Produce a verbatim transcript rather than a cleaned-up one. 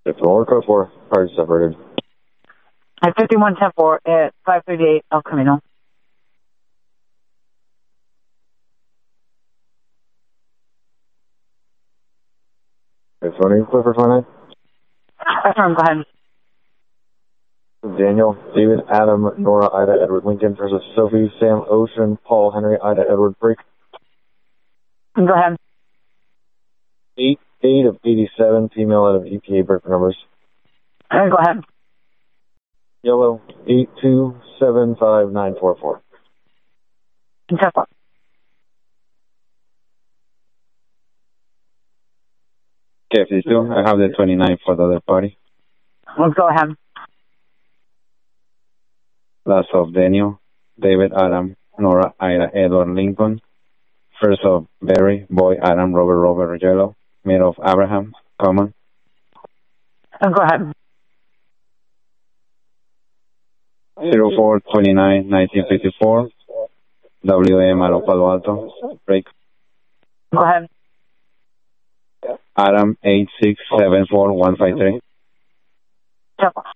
If the order code four, parties separated. At fifty-one ten four at five thirty-eight El Camino. Okay, Tony, Clifford twenty-nine. Affirm, go ahead. Daniel, David, Adam, Nora, Ida, Edward, Lincoln versus Sophie, Sam, Ocean, Paul, Henry, Ida, Edward, Break. Go ahead. eight, eight of eighty-seven, female out of E P A breaker numbers. Uh, go ahead. Yellow, eight two seven five nine four four. ten four. Okay, fifty-two, I have the twenty-nine for the other party. Well, go ahead. Last of Daniel, David, Adam, Nora, Ida, Edward, Lincoln. First of Barry, Boy, Adam, Robert, Robert, Yellow. Middle of Abraham, Common. Uh, go ahead. zero four twenty-nine nineteen fifty-four. W M Alo Palo Alto, Break. Go ahead. Adam, eight six seven four one five three. ten four.